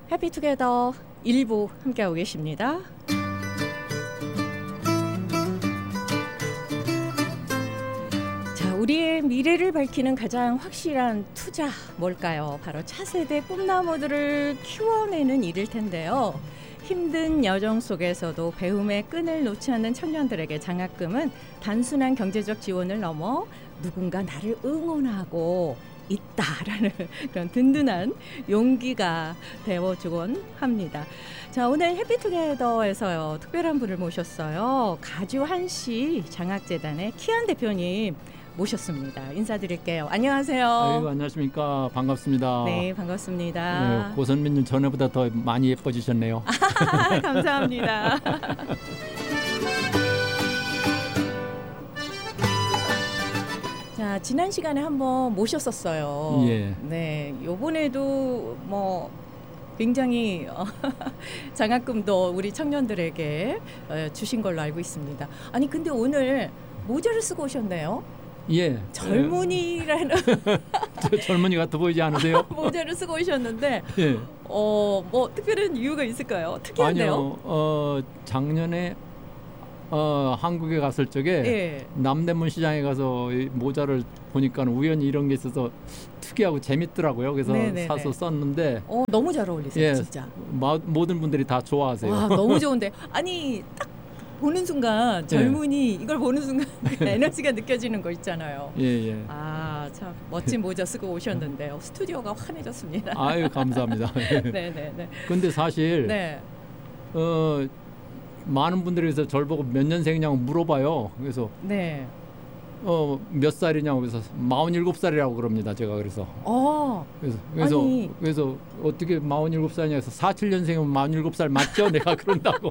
해피투게더 1부 함께하고 계십니다. 자, 우리의 미래를 밝히는 가장 확실한 투자 뭘까요? 바로 차세대 꿈나무들을 키워내는 일일 텐데요. 힘든 여정 속에서도 배움의 끈을 놓지 않는 청년들에게 장학금은 단순한 경제적 지원을 넘어 누군가 나를 응원하고 있다라는 그런 든든한 용기가 되어주곤 합니다. 자, 오늘 해피투게더에서요 특별한 분을 모셨어요. 가주한시 장학재단의 키안 대표님 모셨습니다. 인사드릴게요. 안녕하세요. 아이고, 안녕하십니까. 반갑습니다. 네, 반갑습니다. 네, 고선민님 전에보다 더 많이 예뻐지셨네요. 감사합니다. 자, 지난 시간에 한번 모셨었어요. 예. 네, 요번에도 뭐 굉장히 장학금도 우리 청년들에게 주신 걸로 알고 있습니다. 아니 근데 오늘 모자를 쓰고 오셨네요. 예. 젊은이라는 저 젊은이 같아 보이지 않으세요? 모자를 쓰고 오셨는데 예. 뭐 특별한 이유가 있을까요? 특이한데요. 아니요. 작년에 한국에 갔을 적에 예. 남대문 시장에 가서 이 모자를 보니까 우연히 이런 게 있어서 특이하고 재밌더라고요. 그래서 네네네. 사서 썼는데 너무 잘 어울리세요, 예, 진짜. 모든 분들이 다 좋아하세요. 와, 너무 좋은데. 아니 딱 보는 순간 젊은이 이걸 보는 순간 그 에너지가 느껴지는 거 있잖아요. 예. 아, 참 멋진 모자 쓰고 오셨는데요. 스튜디오가 환해졌습니다. 아유, 감사합니다. 네네네. 근데 사실 네. 많은 분들이 그래서 저를 보고 몇 년생이냐고 물어봐요. 그래서 네. 몇 살이냐고 그래서 47살이라고 그럽니다. 제가 그래서 그래서 어떻게 47살이냐 해서 47년생이면 47살 맞죠? 내가 그런다고.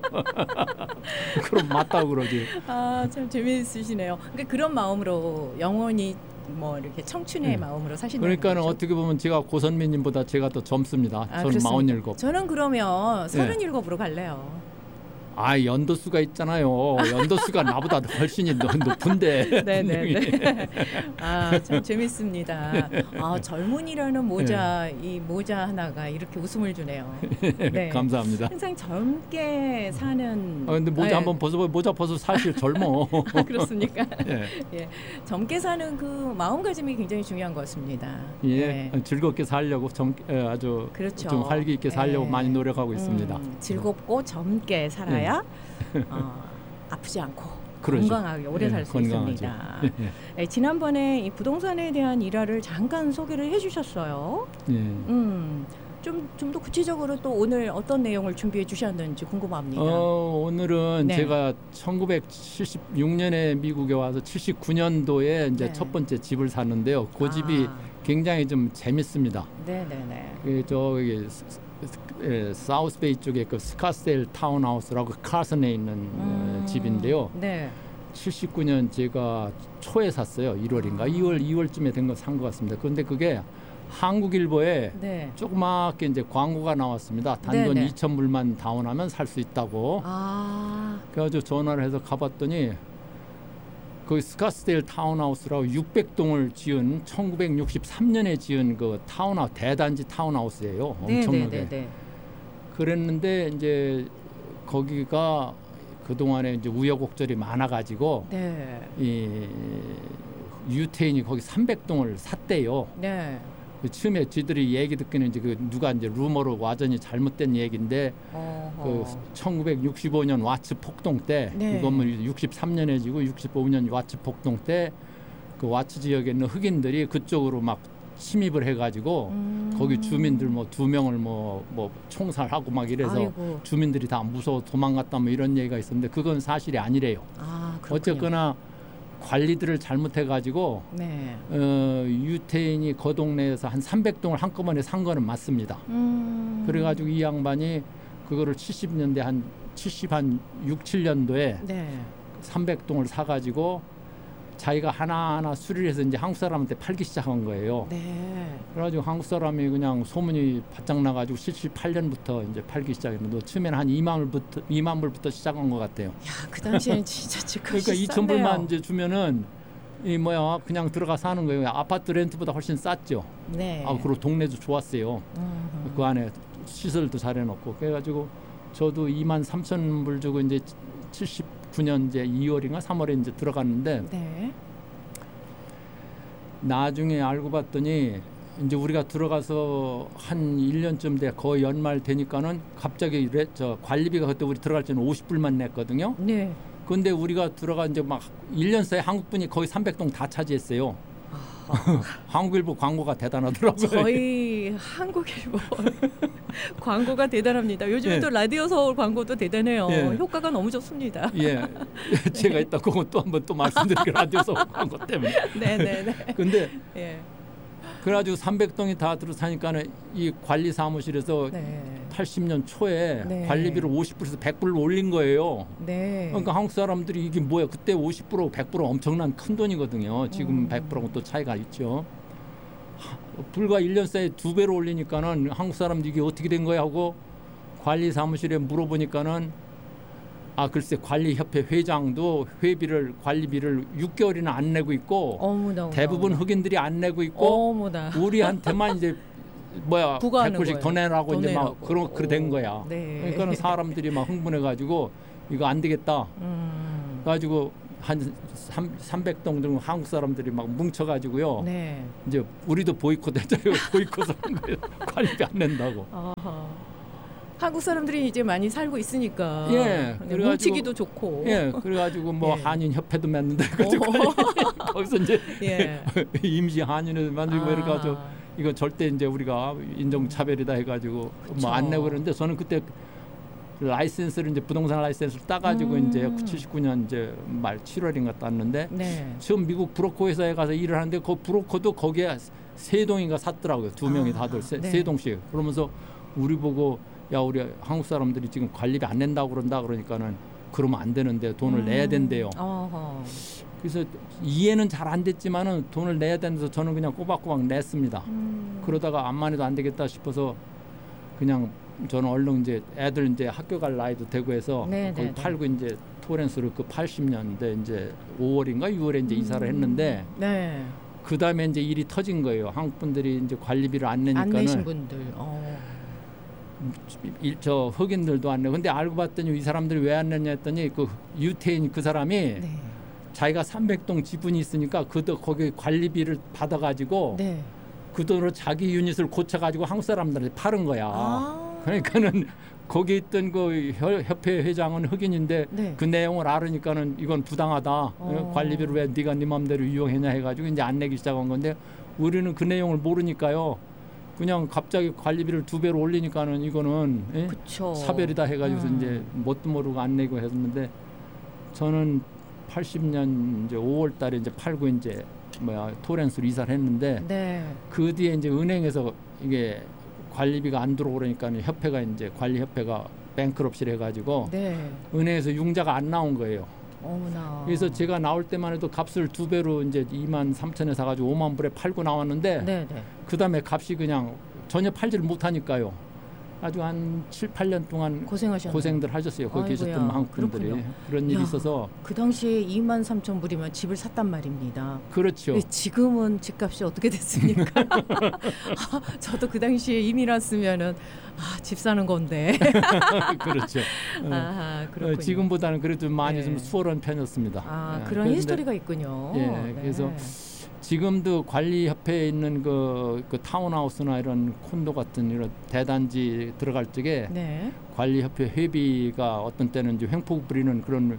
그럼 맞다고 그러지. 아, 참 재미있으시네요. 그러니까 그런 마음으로 영원히 뭐 이렇게 청춘의 마음으로 사신다는 그러니까는 거죠? 어떻게 보면 제가 고선미님보다 제가 더 젊습니다. 저는 그렇습니까? 47. 저는 그러면 37으로 갈래요. 아, 연도수가 있잖아요. 연도수가 나보다 훨씬 높은데. 네네네. 아, 참 재밌습니다. 아, 젊은이라는 모자, 이 모자 하나가 이렇게 웃음을 주네요. 네. 감사합니다. 항상 젊게 사는. 근데 모자 한번 벗어봐. 모자 벗어 사실 젊어. 아, 그렇습니까? 예. 젊게 사는 그 마음가짐이 굉장히 중요한 것 같습니다. 예. 즐겁게 살려고 아주 그렇죠. 좀 활기 있게 살려고 많이 노력하고 있습니다. 즐겁고 젊게 살아야 아프지 않고 그러죠. 건강하게 오래 살 수 건강하죠. 있습니다. 네, 지난번에 이 부동산에 대한 일화를 잠깐 소개를 해주셨어요. 좀 더 구체적으로 또 오늘 어떤 내용을 준비해 주셨는지 궁금합니다. 오늘은 제가 1976년에 미국에 와서 79년도에 이제 첫 번째 집을 샀는데요. 그 집이 굉장히 좀 재밌습니다. 네네네. 저기 사우스베이 쪽에 그 스카스데일 타운하우스라고 카슨에 있는 집인데요. 네. 79년 제가 초에 샀어요. 1월인가 2월쯤에 된 거 산 것 같습니다. 그런데 그게 한국일보에 조그맣게 이제 광고가 나왔습니다. 단돈 2,000불만 다운하면 살 수 있다고. 그래가지고 전화를 해서 가봤더니 그 스카스데일 타운하우스라고 600동을 지은 1963년에 지은 그 타운하우스 대단지 타운하우스예요. 엄청나게. 그랬는데 이제 거기가 그 동안에 이제 우여곡절이 많아가지고 이 유태인이 거기 300동을 샀대요. 처음에 쥐들이 얘기 듣기는 이제 그 누가 이제 루머로 와전이 잘못된 얘기인데 그 1965년 와츠 폭동 때 이 건물 63년에 지고 65년 와츠 폭동 때 그 와츠 지역에 있는 흑인들이 그쪽으로 막 침입을 해가지고 거기 주민들 뭐 2명을 뭐 총살하고 막 이래서 아이고. 주민들이 다 무서워 도망갔다 뭐 이런 얘기가 있었는데 그건 사실이 아니래요. 어쨌거나 관리들을 잘못해가지고 유태인이 그 동네에서 한 300동을 한꺼번에 산 거는 맞습니다. 그래가지고 이 양반이 그거를 70년대 한 6, 7년도에 300동을 사가지고 자기가 하나하나 수리를 해서 이제 한국 사람한테 팔기 시작한 거예요. 그래가지고 한국 사람이 그냥 소문이 바짝 나가지고 78년부터 이제 팔기 시작했는데 처음에는 한 2만 불부터 시작한 것 같아요. 야, 그 당시에는 진짜 그러니까 2,000불만 이제 주면은 그냥 들어가 사는 거예요. 아파트 렌트보다 훨씬 쌌죠. 그리고 동네도 좋았어요. 그 안에 시설도 잘 해놓고 그래가지고 저도 23,000불 주고 이제 79년 이제 2월인가 3월에 이제 들어갔는데 네. 나중에 알고 봤더니 이제 우리가 들어가서 한 1년쯤 돼 거의 연말 되니까는 갑자기 저 관리비가 그때 우리 들어갈 때는 50불만 냈거든요. 네. 근데 우리가 들어가 이제 막 1년 사이에 한국분이 거의 300동 다 차지했어요. 한국일보 광고가 대단하더라고요. 저희 한국일보 광고가 대단합니다. 요즘에 또 라디오 서울 광고도 대단해요. 효과가 너무 좋습니다. 예, 제가 이따 그거 또 한번 또 말씀드릴게요. 라디오 서울 광고 때문에. 네네네. 근데 그래가지고 300동이 다 들어사니까는 이 관리 사무실에서 80년 초에 관리비를 50불에서 100불을 올린 거예요. 그러니까 한국 사람들이 이게 뭐야? 그때 50%, 100% 엄청난 큰 돈이거든요. 지금 100%하고 또 차이가 있죠. 불과 1년 사이에 2배로 올리니까는 한국 사람들이 이게 어떻게 된 거야 하고 관리 사무실에 물어보니까는 글쎄 관리협회 회장도 회비를 관리비를 6개월이나 안 내고 있고 대부분 흑인들이 안 내고 있고 우리한테만 이제 100불씩 더 내라고 이제 막 그렇게 된 거야. 그러니까는 사람들이 막 흥분해가지고 이거 안 되겠다. 가지고 한 300동 정도 한국 사람들이 막 뭉쳐가지고요. 이제 우리도 보이콧 했잖아요. 보이콧을 한 거예요. 관리비 안 낸다고. 한국 사람들이 이제 많이 살고 있으니까 뭉치기도 좋고 그래가지고 뭐 한인 협회도 맺는데 거기서 이제 임시 한인을 만들고 이래가지고 이거 절대 이제 우리가 인종차별이다 해가지고 뭐 안 내고 그러는데 저는 그때 라이센스를 이제 부동산 라이센스를 따가지고 이제 79년 이제 말 7월인가 땄는데 지금 미국 브로커 회사에 가서 일을 하는데 그 브로커도 거기에 3동인가 샀더라고요. 2명이 다들 3동씩 그러면서 우리 보고 야 우리 한국 사람들이 지금 관리비 안 낸다고 그런다 그러니까는 그러면 안 되는데 돈을 내야 된대요. 그래서 이해는 잘 안 됐지만은 돈을 내야 된다서 저는 그냥 꼬박꼬박 냈습니다. 그러다가 암만 해도 안 되겠다 싶어서 그냥 저는 얼른 이제 애들 이제 학교 갈 나이도 되고 해서 거기 팔고 이제 토렌스로 그 80년대 이제 5월인가 6월에 이제 이사를 했는데 그 다음에 이제 일이 터진 거예요. 한국 분들이 이제 관리비를 안 내니까는 안 내신 분들. 저 흑인들도 안 내고 근데 알고 봤더니 이 사람들이 왜 안 냈냐 했더니 그 유태인 그 사람이 자기가 300동 지분이 있으니까 거기 관리비를 받아가지고 그 돈으로 자기 유닛을 고쳐가지고 한국 사람들한테 파는 거야. 그러니까는 거기 있던 그 협회 회장은 흑인인데 그 내용을 알으니까는 이건 부당하다. 관리비를 왜 네가 네 맘대로 이용했냐 해가지고 이제 안 내기 시작한 건데 우리는 그 내용을 모르니까요. 그냥 갑자기 관리비를 2배로 올리니까는 이거는 사별이다 해가지고서 이제 뭣도 모르고 안 내고 했는데 저는 80년 이제 5월달에 이제 팔고 이제 토렌스로 이사를 했는데 그 뒤에 이제 은행에서 이게 관리비가 안 들어오니까 협회가 이제 관리협회가 뱅크럽시를 해가지고 은행에서 융자가 안 나온 거예요. 그래서 제가 나올 때만 해도 값을 2배로 이제 23,000에 사가지고 5만 불에 팔고 나왔는데 그 다음에 값이 그냥 전혀 팔지를 못하니까요. 아주 한 7, 8년 동안 고생들 하셨어요. 거기 계셨던 한국 분들이. 그런 일이 있어서. 그 당시에 23,000불이면 집을 샀단 말입니다. 그렇죠. 지금은 집값이 어떻게 됐습니까? 저도 그 당시에 이민 왔으면은 집 사는 건데. 그렇죠. 그렇군요. 지금보다는 그래도 많이 좀 수월한 편이었습니다. 그런 히스토리가 있군요. 그래서 지금도 관리협회에 있는 그 타운하우스나 이런 콘도 같은 이런 대단지 들어갈 적에 관리협회 회비가 어떤 때는 이제 횡폭 부리는 그런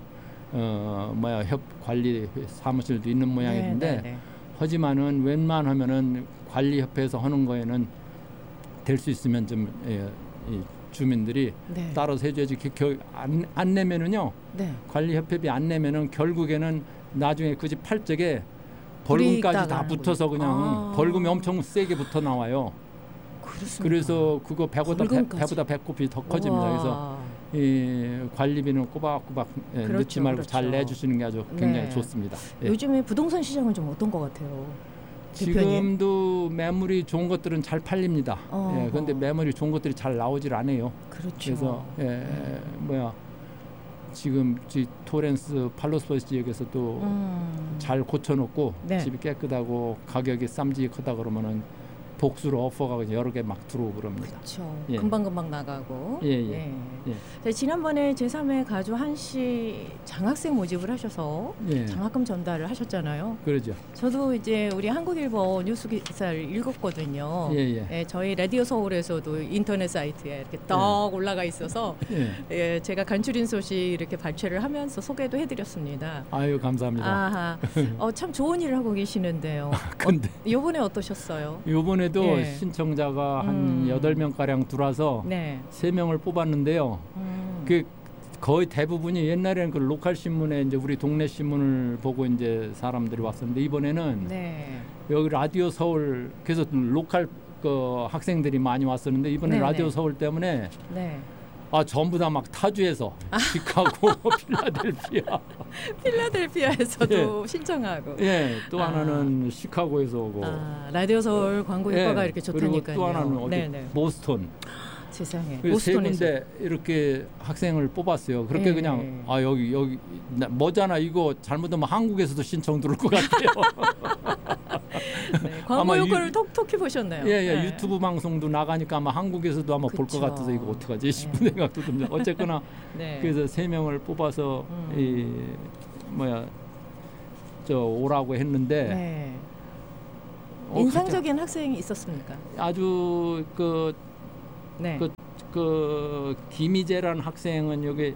관리 사무실도 있는 모양인데 하지만은 웬만하면은 관리협회에서 하는 거에는 될 수 있으면 좀 이 주민들이 따라서 해줘야지. 안 내면은요 관리협회비 안 내면은 결국에는 나중에 그 집 팔 적에 벌금까지 다 붙어서 그냥 벌금이 엄청 세게 붙어 나와요. 그렇습니까? 그래서 그거 배보다 배꼽이 더 커집니다. 그래서 이 관리비는 꼬박꼬박 늦지 말고 잘 내주시는 게 아주 굉장히 좋습니다. 요즘에 부동산 시장은 좀 어떤 것 같아요? 지금도 매물이 좋은 것들은 잘 팔립니다. 그런데 매물이 좋은 것들이 잘 나오질 않아요. 그래서 지금 토렌스 팔로스버스 지역에서도 잘 고쳐놓고 집이 깨끗하고 가격이 쌈짓하다 그러면은 복수로 오퍼가 여러 개 막 들어오고 그럽니다. 그렇죠. 예. 금방금방 나가고. 예. 네, 지난번에 제3회 가주 한시 장학생 모집을 하셔서 장학금 전달을 하셨잖아요. 그러죠. 저도 이제 우리 한국일보 뉴스 기사를 읽었거든요. 저희 라디오 서울에서도 인터넷 사이트에 이렇게 떡 올라가 있어서 제가 간추린 소식 이렇게 발췌를 하면서 소개도 해드렸습니다. 아유, 감사합니다. 아하, 참 좋은 일을 하고 계시는데요. 근데 이번에 어떠셨어요? 이번에도 신청자가 한 8명가량 들어와서 3명을 뽑았는데요. 그 거의 대부분이 옛날에는 그 로컬 신문에 이제 우리 동네 신문을 보고 이제 사람들이 왔었는데 이번에는 여기 라디오 서울 그래서 로컬 그 학생들이 많이 왔었는데 이번에 라디오 서울 때문에 전부 다 막 타주에서 시카고, 필라델피아에서도 신청하고. 또 하나는 시카고에서 오고. 라디오 서울 광고 효과가 이렇게 좋다니까요. 그리고 또 하나는 어디 보스턴. 세상에. 세 군데 이렇게 학생을 뽑았어요. 그렇게 그냥 여기 뭐잖아 이거 잘못하면 한국에서도 신청 들어올 것 같아요. 광고 효과를 톡톡히 보셨네요. 유튜브 방송도 나가니까 아마 한국에서도 아마 볼 것 같아서 이거 어떡하지 싶은 생각도 듭니다. 어쨌거나 그래서 3명을 뽑아서 오라고 했는데 인상적인 학생이 있었습니까? 아주 그 김희재라는 학생은 여기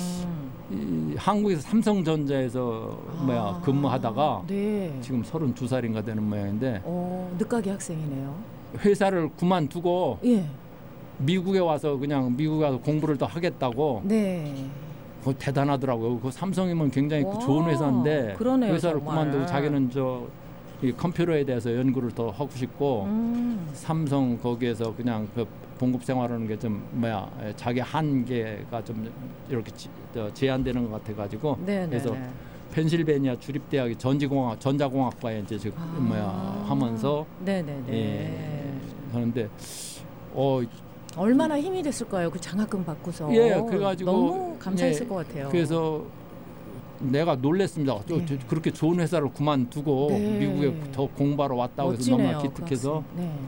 한국에서 삼성전자에서 근무하다가 지금 32살인가 되는 모양인데 늦가기 학생이네요. 회사를 그만두고 미국에 와서 미국에 와서 공부를 더 하겠다고. 그거 대단하더라고요. 그 삼성이면 굉장히 좋은 회사인데 그러네요, 회사를 정말. 그만두고 자기는 이 컴퓨터에 대해서 연구를 더 하고 싶고 삼성 거기에서 그냥 그 봉급 생활하는 게 좀 자기 한계가 좀 이렇게 제한되는 것 같아가지고 그래서 펜실베니아 주립대학의 전자공학과에 이제 지금 하면서 하는데 얼마나 힘이 됐을까요? 그 장학금 받고서. 그래가지고 너무 감사했을 것 같아요. 그래서 내가 놀랬습니다. 그렇게 좋은 회사를 그만두고 미국에 더 공부하러 왔다고 해서 너무 기특해서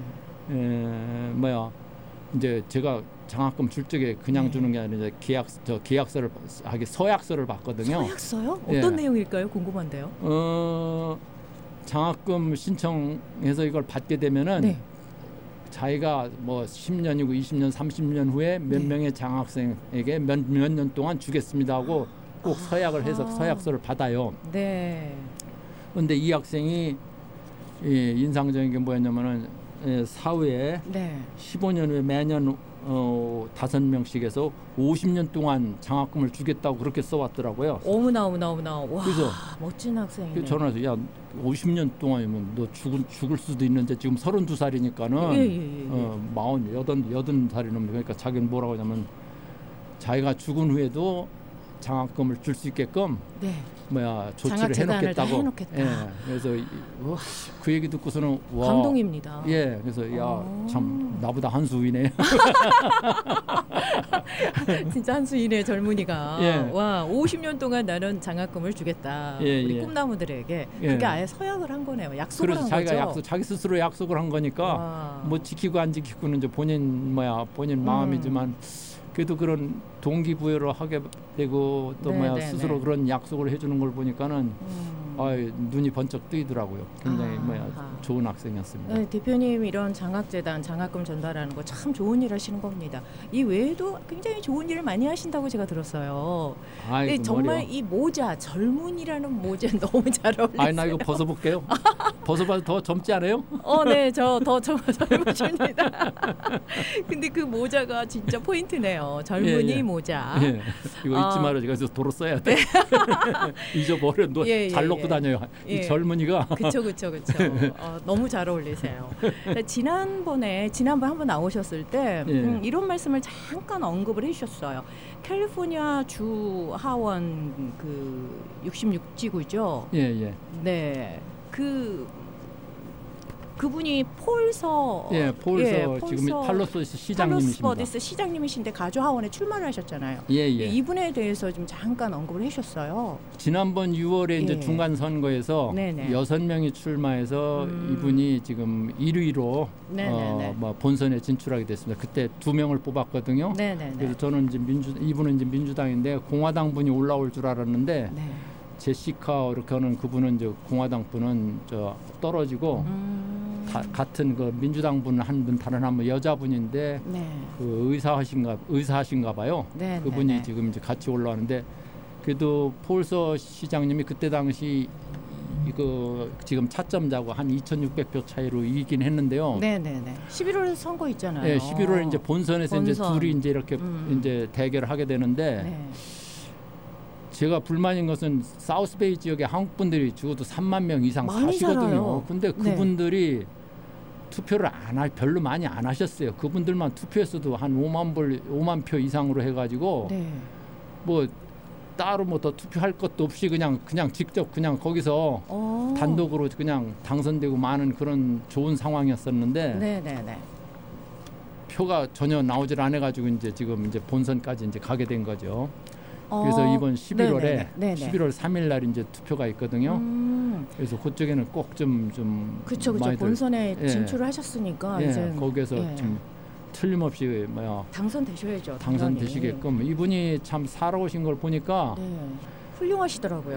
이제 제가 장학금 줄 적에 그냥 주는 게 아니라 계약서를 서약서를 받거든요. 서약서요? 어떤 내용일까요? 궁금한데요. 장학금 신청해서 이걸 받게 되면은 자기가 10년이고 20년, 30년 후에 몇 명의 장학생에게 몇 년 동안 주겠습니다 하고 꼭 서약을 해서 서약서를 받아요. 그런데 이 학생이 인상적인 게 뭐였냐면은 사후에 15년 후에 매년 5명씩 해서 50년 동안 장학금을 주겠다고 그렇게 써왔더라고요. 어머나. 와, 그래서 멋진 학생이네. 전화해서 50년 동안이면 너 죽을 수도 있는데 지금 32살이니까는 80살이면 그러니까 자기는 뭐라고 하냐면 자기가 죽은 후에도 장학금을 줄 수 있게끔 조치를 해놓겠다고. 그래서 그 얘기 듣고서는 감동입니다. 그래서 참 나보다 한 수 위네. 진짜 한 수 위네 젊은이가. 와 50년 동안 나는 장학금을 주겠다. 우리 꿈나무들에게 그게 아예 서약을 한 거네요. 약속을 한 거죠. 자기 스스로 약속을 한 거니까 지키고 안 지키고는 이제 본인 마음이지만. 그래도 그런 동기부여를 하게 되고 또 스스로 그런 약속을 해주는 걸 보니까는 눈이 번쩍 뜨이더라고요. 굉장히 좋은 학생이었습니다. 대표님 이런 장학재단 장학금 전달하는 거 참 좋은 일 하시는 겁니다. 이 외에도 굉장히 좋은 일을 많이 하신다고 제가 들었어요. 정말 머리요. 이 모자 젊은이라는 모자 너무 잘 어울리세요. 나 이거 벗어볼게요. 벗어봐도 더 젊지 않아요? 네, 저 더 젊으십니다. 근데 그 모자가 진짜 포인트네요. 젊은이 모자. 이거 잊지 말아. 그래서 도로 써야 돼. 잊어버려. 너 잘 놓고 다녀요. 이 젊은이가. 그쵸. 너무 잘 어울리세요. 지난번 한번 나오셨을 때 이런 말씀을 잠깐 언급을 해주셨어요. 캘리포니아 주 하원 그 66지구죠. 예. 네. 그 그분이 폴서 지금 팔로스버디스 시장님이십니다. 팔로스버디스 시장님이신데 가주하원에 출마를 하셨잖아요. 이분에 대해서 좀 잠깐 언급을 해주셨어요. 지난번 6월에 이제 중간 선거에서 6명이 출마해서 이분이 지금 1위로 뭐 본선에 진출하게 됐습니다. 그때 2명을 뽑았거든요. 그래서 저는 이제 이분은 이제 민주당인데 공화당 분이 올라올 줄 알았는데 제시카 이렇게 하는 그분은 이제 공화당 분은 떨어지고 같은 그 민주당 분 한 분 다른 한 분 여자분인데 그 의사하신가 봐요. 그분이 지금 이제 같이 올라왔는데 그래도 폴서 시장님이 그때 당시 이거 지금 차점자고 한 2,600표 차이로 이기긴 했는데요. 11월 선거 있잖아요. 11월 이제 본선에서 이제 둘이 이제 이렇게 이제 대결을 하게 되는데. 제가 불만인 것은 사우스베이 지역에 한국 분들이 적어도 3만 명 이상 사시거든요. 근데 그분들이 투표를 별로 많이 안 하셨어요. 그분들만 투표했어도 한 5만 표 이상으로 해가지고 뭐 따로 뭐 더 투표할 것도 없이 그냥 직접 그냥 거기서 단독으로 그냥 당선되고 많은 그런 좋은 상황이었었는데 표가 전혀 나오질 않아가지고 이제 지금 이제 본선까지 이제 가게 된 거죠. 그래서 이번 11월에 11월 3일 날 이제 투표가 있거든요. 그래서 그쪽에는 꼭 좀 그렇죠. 본선에 진출을 하셨으니까 이제 거기에서 좀 틀림없이 당선되셔야죠. 당선되시게끔 이분이 참 살아오신 걸 보니까 훌륭하시더라고요.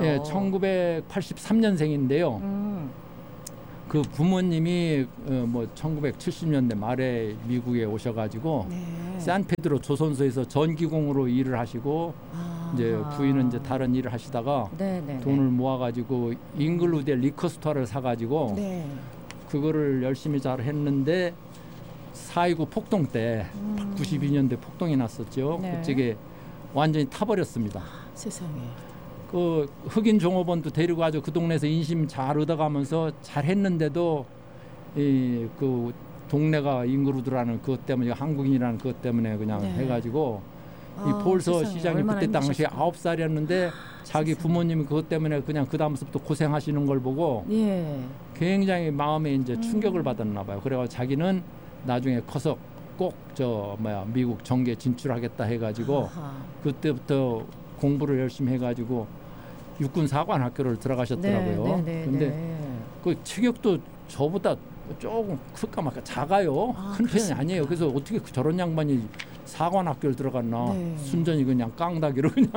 1983년생인데요. 그 부모님이 뭐 1970년대 말에 미국에 오셔가지고 샌페드로 조선소에서 전기공으로 일을 하시고 이제 부인은 이제 다른 일을 하시다가 돈을 모아가지고 잉글우드에 리커스터를 사가지고 그거를 열심히 잘 했는데 4.29 폭동 때 92년대 폭동이 났었죠. 그쪽에 완전히 타버렸습니다. 세상에. 그 흑인 종업원도 데리고 가지고 그 동네에서 인심 잘 얻어가면서 잘 했는데도 그 동네가 잉그루드라는 그것 때문에 한국인이라는 그것 때문에 그냥 해가지고 이 폴서 시장이 그때 당시에 9살이었는데 자기 부모님이 그것 때문에 그냥 그 다음부터 고생하시는 걸 보고 굉장히 마음에 이제 충격을 받았나 봐요. 그래가지고 자기는 나중에 커서 꼭 미국 정계에 진출하겠다 해가지고 그때부터 공부를 열심히 해가지고 육군 사관 학교를 들어가셨더라고요. 근데 그 체격도 저보다 조금 클까 말까 작아요. 큰 편이 아니에요. 그래서 어떻게 저런 양반이 사관 학교를 들어갔나. 순전히 그냥 깡다기로 그냥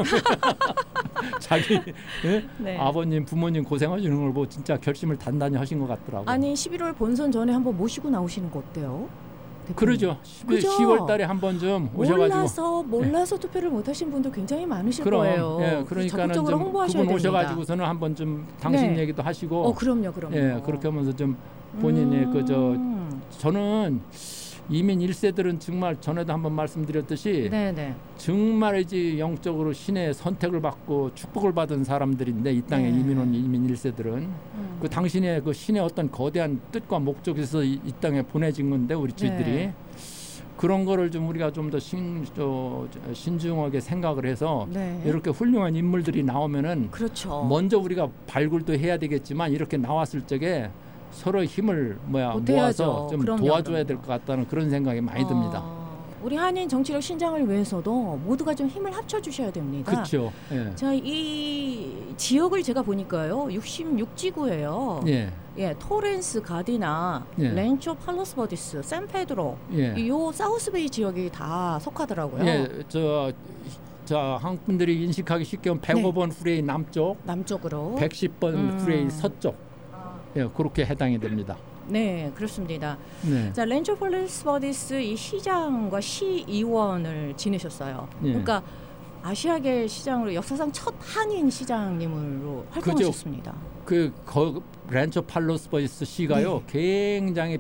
자기 아버님 부모님 고생하시는 걸 보고 진짜 결심을 단단히 하신 것 같더라고요. 아니 11월 본선 전에 한번 모시고 나오시는 거 어때요? 그러죠. 10월 달에 한 번 좀 오셔가지고 몰라서 투표를 못 하신 분들 굉장히 많으실 거예요. 그러니까는 좀 그분 오셔가지고서는 한 번 좀 당신 얘기도 하시고. 그럼요. 그렇게 하면서 좀 본인의 저는 이민 1세들은 정말 전에도 한번 말씀드렸듯이 정말 이제 영적으로 신의 선택을 받고 축복을 받은 사람들인데 이 땅에 이민 온 이민 1세들은 그 당신의 그 신의 어떤 거대한 뜻과 목적에서 이 땅에 보내진 건데 우리 저희들이 그런 거를 좀 우리가 좀 더 신중하게 생각을 해서 이렇게 훌륭한 인물들이 나오면은 먼저 우리가 발굴도 해야 되겠지만 이렇게 나왔을 적에 서로 힘을 모아서 좀 도와줘야 될 것 같다는 그런 생각이 많이 듭니다. 우리 한인 정치력 신장을 위해서도 모두가 좀 힘을 합쳐주셔야 됩니다. 그렇죠. 자, 이 지역을 제가 보니까요, 66지구예요. 토렌스, 가디나, 렌초, 팔로스버디스, 샌페드로, 이 사우스베이 지역이 다 속하더라고요. 자, 한국 분들이 인식하기 쉽게 하면 105번 후레이 남쪽으로 110번 후레이 서쪽. 그렇게 해당이 됩니다. 네, 그렇습니다. 자, 렌초 팔로스버디스 이 시장과 시의원을 지내셨어요. 그러니까 아시아계 시장으로 역사상 첫 한인 시장님으로 활동하셨습니다. 렌초 팔로스버디스 시가요, 굉장히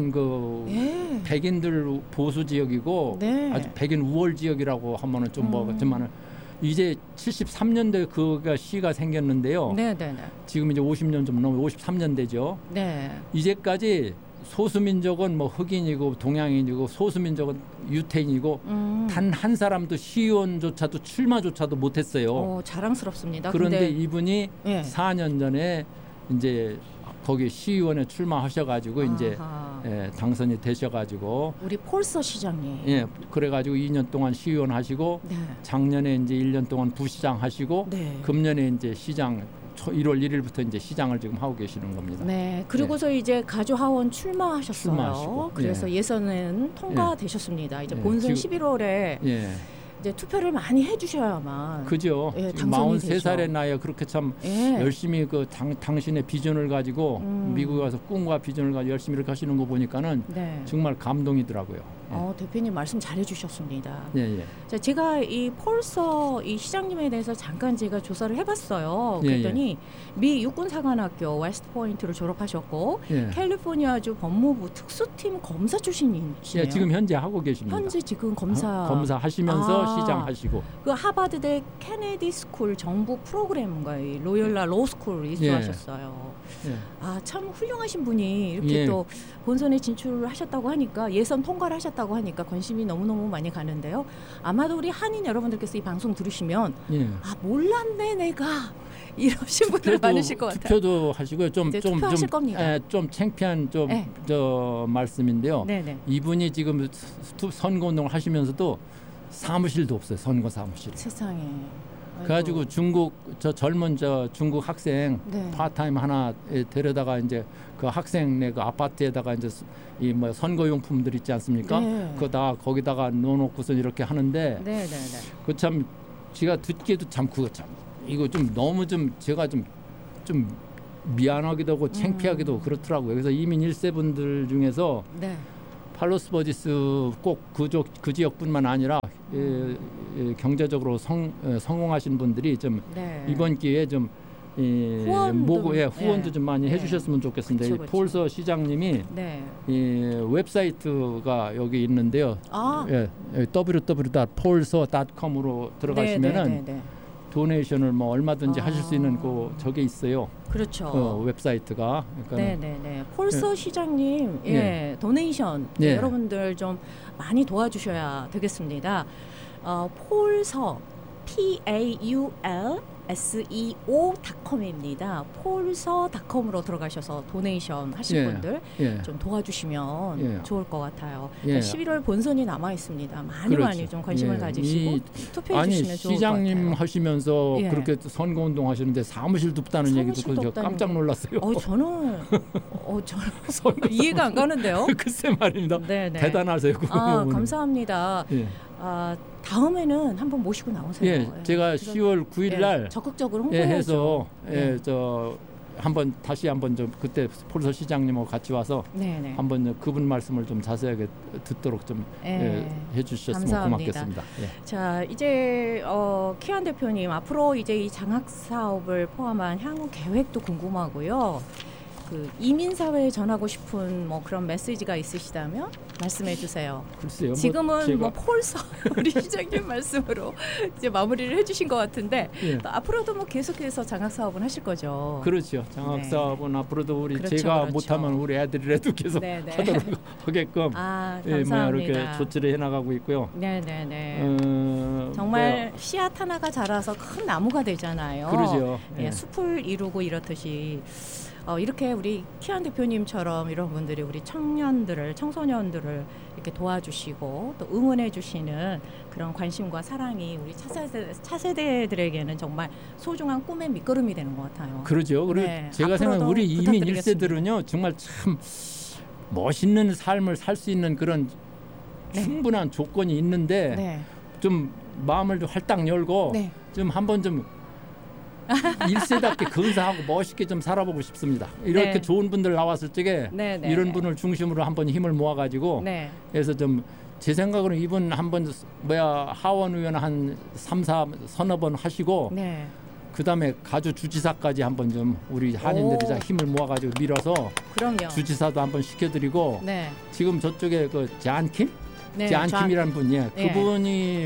백인들 보수 지역이고 아주 백인 우월 지역이라고 하면은 좀 뭐지만은. 이제 73년도에 그가 시가 생겼는데요. 지금 이제 50년 좀 넘어 53년대죠. 이제까지 소수민족은 뭐 흑인이고 동양인이고 소수민족은 유태인이고 단 한 사람도 시의원조차도 출마조차도 못했어요. 자랑스럽습니다. 그런데 이분이 4년 전에 이제 거기 시의원에 출마하셔가지고 이제 당선이 되셔가지고 우리 폴서 시장님. 예, 그래가지고 2년 동안 시의원 하시고 네. 작년에 이제 1년 동안 부시장 하시고 네. 금년에 이제 시장 1월 1일부터 이제 시장을 지금 하고 계시는 겁니다. 네. 그리고서 이제 가주하원 출마하셨어요. 출마하시고, 그래서 예선은 통과되셨습니다. 이제 본선 지금, 11월에 이제 투표를 많이 해주셔야만. 그죠. 예, 당선이 43살의 나이에 그렇게 참 열심히 그 당신의 비전을 가지고 미국에 와서 꿈과 비전을 가지고 열심히 이렇게 하시는 거 보니까는 정말 감동이더라고요. 대표님 말씀 잘해주셨습니다. 예. 자, 제가 이 폴서 이 시장님에 대해서 잠깐 제가 조사를 해봤어요. 그랬더니 미 육군사관학교 웨스트포인트를 졸업하셨고 캘리포니아주 법무부 특수팀 검사 출신이시네요. 예, 지금 현재 하고 계십니다. 현재 지금 검사하시면서 시장하시고 그 하버드대 케네디 스쿨 정부 프로그램과 로열라 로스쿨 이수하셨어요. 참 훌륭하신 분이 이렇게 또 본선에 진출을 하셨다고 하니까 예선 통과를 하셨다고 하니까 관심이 너무너무 많이 가는데요. 아마도 우리 한인 여러분들께서 이 방송 들으시면 몰랐네 내가 이러신 분들 많으실 것 같아요. 투표도 하시고요. 좀 창피한 저 말씀인데요. 네네. 이분이 지금 선거운동을 하시면서도 사무실도 없어요. 선거 사무실. 세상에. 그래가지고 젊은 중국 학생 파타임 하나 데려다가 이제 그 학생네 그 아파트에다가 이제 이 뭐 선거용품들 있지 않습니까? 그거 다 거기다가 넣어놓고서 이렇게 하는데 그 참 제가 듣기에도 참 그거 참 이거 좀 너무 좀 제가 좀 미안하기도 하고 창피하기도 그렇더라고요. 그래서 이민 1세 분들 중에서 팔로스 버지스 꼭 그 지역뿐만 아니라 경제적으로 성공하신 분들이 좀 이번 기회에 좀 후원도 좀 많이 해주셨으면 좋겠습니다. 그쵸. 폴서 시장님이 이 웹사이트가 여기 있는데요. www.polso.com으로 들어가시면은 도네이션을 뭐 얼마든지 하실 수 있는 그 저게 있어요. 그렇죠. 웹사이트가. 네네네. 폴서 시장님, 도네이션 여러분들 좀 많이 도와주셔야 되겠습니다. 폴서 PAULSEO.com입니다. 폴서.com으로 들어가셔서 도네이션 하실 분들 좀 도와주시면 좋을 것 같아요. 11월 본선이 남아 있습니다. 많이 좀 관심을 가지시고 투표해 주시면 좋을 것 같아요. 시장님 하시면서 그렇게 선거운동 하시는데 사무실도 없다는 얘기 듣고 깜짝 놀랐어요. 저는 이해가 안 가는데요. 글쎄 말입니다. 대단하세요. 감사합니다. 다음에는 한번 모시고 나오세요. 제가 10월 9일 날 적극적으로 홍보해서 한번 좀 그때 폴서 시장님하고 같이 와서 한번 그분 말씀을 좀 자세하게 듣도록 좀 해주셨으면 감사합니다. 고맙겠습니다. 자, 이제 키안 대표님 앞으로 이제 이 장학 사업을 포함한 향후 계획도 궁금하고요. 그 이민 사회에 전하고 싶은 뭐 그런 메시지가 있으시다면 말씀해 주세요. 글쎄요. 지금은 폴서 우리 시장님 말씀으로 이제 마무리를 해주신 것 같은데 또 앞으로도 뭐 계속해서 장학 사업은 하실 거죠. 그렇죠. 장학 사업은 앞으로도 우리 제가 못하면 우리 애들이라도 계속 하도록 하게끔 이렇게 조치를 해나가고 있고요. 정말 씨앗 하나가 자라서 큰 나무가 되잖아요. 그러죠. 숲을 이루고 이렇듯이. 이렇게 우리 키안 대표님처럼 이런 분들이 우리 청소년들을 이렇게 도와주시고 또 응원해주시는 그런 관심과 사랑이 우리 차세대들에게는 정말 소중한 꿈의 밑거름이 되는 것 같아요. 그러죠. 그리고 제가 생각하는 우리 이민 1세들은요 정말 참 멋있는 삶을 살 수 있는 그런 충분한 조건이 있는데 좀 마음을 좀 활딱 열고 좀 한번 좀 1세답게 근사하고 멋있게 좀 살아보고 싶습니다. 이렇게 좋은 분들 나왔을 적에 이런 분을 중심으로 한번 힘을 모아가지고 그래서 좀 제 생각으로는 이분 한번 하원 의원 한 3-4 번 하시고 그다음에 가주 주지사까지 한번 좀 우리 한인들이 힘을 모아가지고 밀어서 주지사도 한번 시켜드리고 지금 저쪽에 그 잔킴이라는 분이 그분이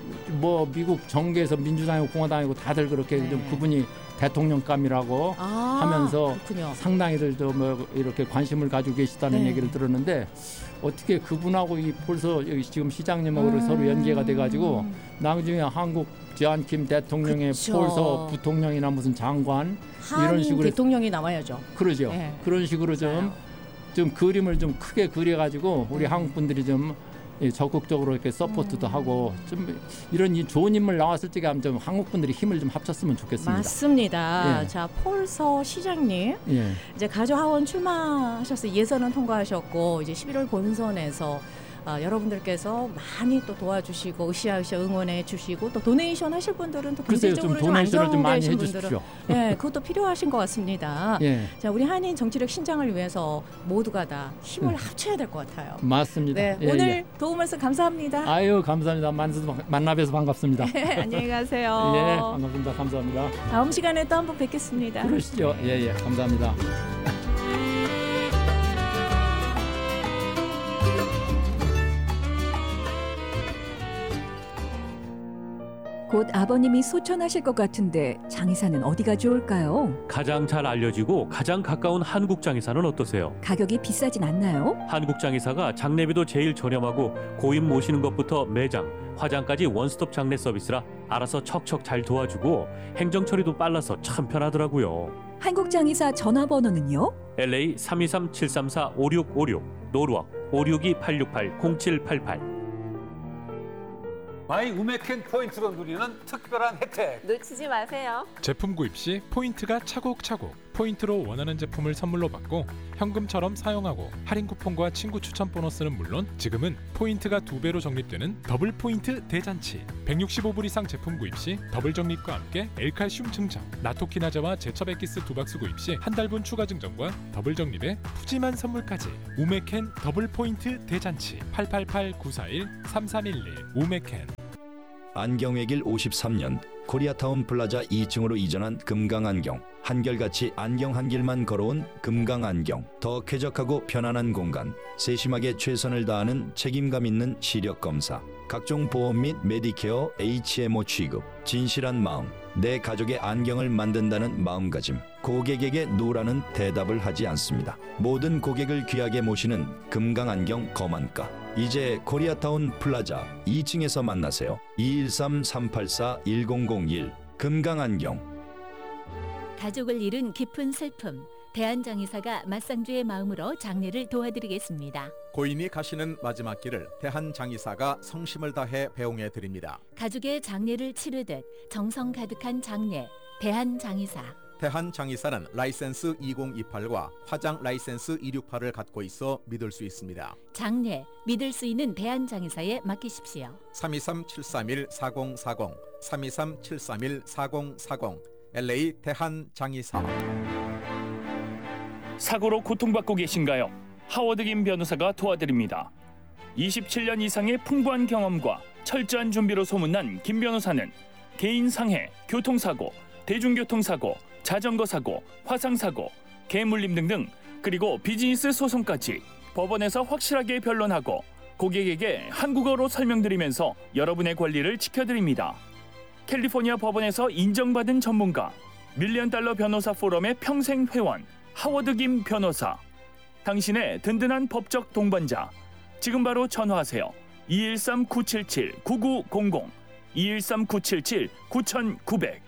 뭐 미국 정계에서 민주당이고 공화당이고 다들 그렇게 좀 그분이 대통령감이라고 하면서 그렇군요. 상당히들 뭐 이렇게 관심을 가지고 계시다는 얘기를 들었는데 어떻게 그분하고 이 벌써 지금 시장님하고 서로 연계가 돼가지고 나중에 한국 지안킴 대통령의 폴서 부통령이나 무슨 장관 이런 식으로 대통령이 나와야죠. 그러죠. 그런 식으로 좀 그림을 좀 크게 그려가지고 우리 한국 분들이 좀 적극적으로 이렇게 서포트도 하고 좀 이런 좋은 인물 나왔을 적에 좀 한국 분들이 힘을 좀 합쳤으면 좋겠습니다. 맞습니다. 자, 폴서 시장님 이제 가주하원 출마하셨어요. 예선은 통과하셨고 이제 11월 본선에서 여러분들께서 많이 또 도와주시고 으쌰으쌰 응원해 주시고 또 도네이션 하실 분들은 또 경제적으로 좀 안정되신 분들은 그것도 필요하신 것 같습니다. 자, 우리 한인 정치력 신장을 위해서 모두가 다 힘을 합쳐야 될 것 같아요. 맞습니다. 오늘 도움 말씀 감사합니다. 아유, 감사합니다. 만나뵈서 반갑습니다. 안녕히 가세요. 반갑습니다. 감사합니다. 다음 시간에 또 한번 뵙겠습니다. 그러시죠. 감사합니다. 곧 아버님이 소천하실 것 같은데 장의사는 어디가 좋을까요? 가장 잘 알려지고 가장 가까운 한국장의사는 어떠세요? 가격이 비싸진 않나요? 한국장의사가 장례비도 제일 저렴하고 고인 모시는 것부터 매장, 화장까지 원스톱 장례 서비스라 알아서 척척 잘 도와주고 행정 처리도 빨라서 참 편하더라고요. 한국장의사 전화번호는요? LA 323-734-5656, 노르워 562-868-0788. 마이 우메켄 포인트로 누리는 특별한 혜택 놓치지 마세요. 제품 구입 시 포인트가 차곡차곡 포인트로 원하는 제품을 선물로 받고 현금처럼 사용하고 할인 쿠폰과 친구 추천 보너스는 물론 지금은 포인트가 2배로 적립되는 더블 포인트 대잔치 165불 이상 제품 구입 시 더블 적립과 함께 L칼슘 증정 나토키나자와 제첩 엑기스 2박스 구입 시 한 달분 추가 증정과 더블 적립에 푸짐한 선물까지 우메켄 더블 포인트 대잔치 888-941-3311 우메켄 안경외길 53년 코리아타운 플라자 2층으로 이전한 금강안경. 한결같이 안경 한 길만 걸어온 금강안경. 더 쾌적하고 편안한 공간. 세심하게 최선을 다하는 책임감 있는 시력검사. 각종 보험 및 메디케어 HMO 취급. 진실한 마음. 내 가족의 안경을 만든다는 마음가짐. 고객에게 노라는 대답을 하지 않습니다. 모든 고객을 귀하게 모시는 금강안경 거만가. 이제 코리아타운 플라자 2층에서 만나세요. 213-384-1001 금강안경. 가족을 잃은 깊은 슬픔. 대한장의사가 맞상주의 마음으로 장례를 도와드리겠습니다. 고인이 가시는 마지막 길을 대한장의사가 성심을 다해 배웅해 드립니다. 가족의 장례를 치르듯 정성 가득한 장례. 대한장의사. 대한장의사는 라이센스 2028과 화장 라이센스 268을 갖고 있어 믿을 수 있습니다. 장례, 믿을 수 있는 대한장의사에 맡기십시오. 323-731-4040 323-731-4040 LA 대한장의사. 사고로 고통받고 계신가요? 하워드 김 변호사가 도와드립니다. 27년 이상의 풍부한 경험과 철저한 준비로 소문난 김 변호사는 개인 상해, 교통사고, 대중교통사고, 자전거 사고, 화상사고, 개물림 등등 그리고 비즈니스 소송까지 법원에서 확실하게 변론하고 고객에게 한국어로 설명드리면서 여러분의 권리를 지켜드립니다. 캘리포니아 법원에서 인정받은 전문가, $1,000,000 변호사 포럼의 평생 회원 하워드 김 변호사. 당신의 든든한 법적 동반자. 지금 바로 전화하세요. 213-977-9900 213-977-9900